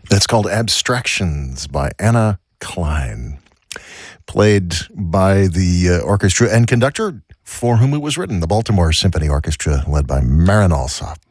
That's called Abstractions by Anna Klein, played by the orchestra and conductor for whom it was written, the Baltimore Symphony Orchestra, led by Marin Alsop.